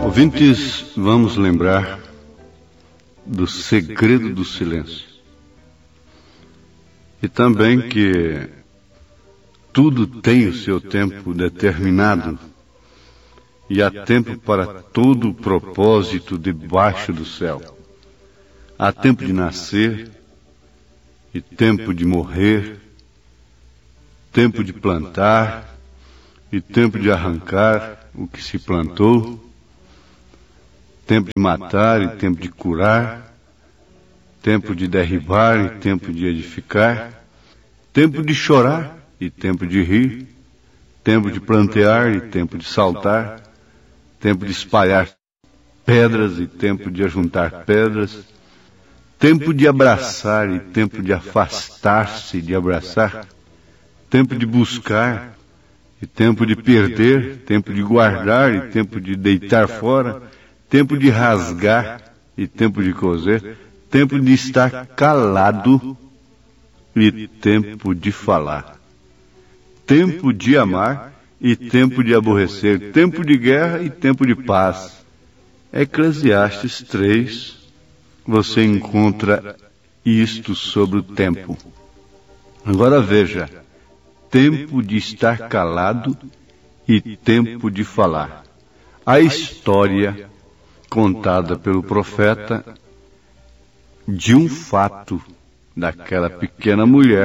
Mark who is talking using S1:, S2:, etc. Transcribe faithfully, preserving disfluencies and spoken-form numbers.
S1: Ouvintes, vamos lembrar do segredo do silêncio. E também que tudo tem o seu tempo determinado e há tempo para todo o propósito debaixo do céu. Há tempo de nascer e tempo de morrer, tempo de plantar e tempo de arrancar o que se plantou, tempo de matar e tempo de curar, tempo de derribar e tempo de edificar, tempo de chorar e tempo de rir, tempo de plantear e tempo de saltar, tempo de espalhar pedras e tempo de ajuntar pedras, tempo de abraçar e tempo de afastar-se de abraçar, tempo de buscar e tempo de perder, tempo de guardar e tempo de deitar fora, tempo de rasgar e tempo de coser, tempo de estar calado e tempo de falar, tempo de amar e tempo de aborrecer, tempo de guerra e tempo de paz. Eclesiastes três, você encontra isto sobre o tempo. Agora veja, tempo de estar calado e tempo de falar. A história contada pelo profeta de um fato daquela pequena mulher